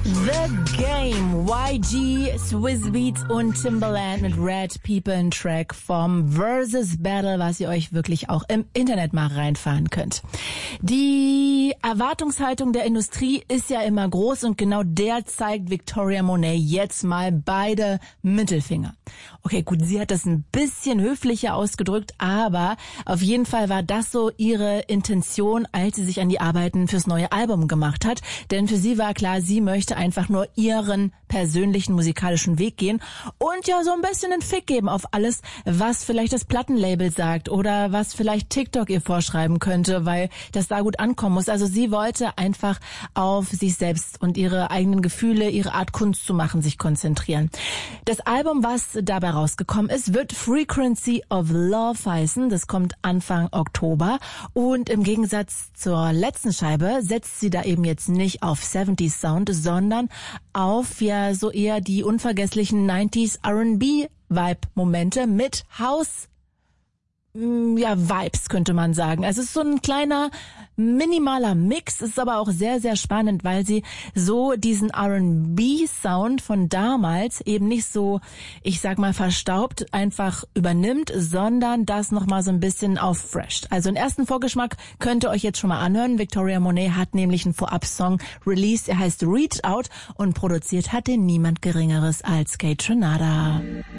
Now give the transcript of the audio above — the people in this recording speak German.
The Game, YG, Swizz Beatz und Timbaland mit Red People, ein Track vom Versus Battle, was ihr euch wirklich auch im Internet mal reinfahren könnt. Die Erwartungshaltung der Industrie ist ja immer groß und genau der zeigt Victoria Monet jetzt mal beide Mittelfinger. Okay, gut, sie hat das ein bisschen höflicher ausgedrückt, aber auf jeden Fall war das so ihre Intention, als sie sich an die Arbeiten fürs neue Album gemacht hat. Denn für sie war klar, sie möchte einfach nur ihren persönlichen musikalischen Weg gehen und ja so ein bisschen einen Fick geben auf alles, was vielleicht das Plattenlabel sagt oder was vielleicht TikTok ihr vorschreiben könnte, weil das da gut ankommen muss. Also sie wollte einfach auf sich selbst und ihre eigenen Gefühle, ihre Art Kunst zu machen, sich konzentrieren. Das Album, was dabei rausgekommen ist, wird Frequency of Love heißen. Das kommt Anfang Oktober und im Gegensatz zur letzten Scheibe setzt sie da eben jetzt nicht auf 70s Sound, sondern auf ja so eher die unvergesslichen 90s R&B-Vibe-Momente mit House Vibes, könnte man sagen. Also es ist so ein kleiner, minimaler Mix, ist aber auch sehr, sehr spannend, weil sie so diesen R&B-Sound von damals eben nicht so, ich sag mal, verstaubt einfach übernimmt, sondern das nochmal so ein bisschen auffresht. Also einen ersten Vorgeschmack könnt ihr euch jetzt schon mal anhören. Victoria Monet hat nämlich einen Vorab-Song released, er heißt Reach Out und produziert hat den niemand Geringeres als Kaytranada.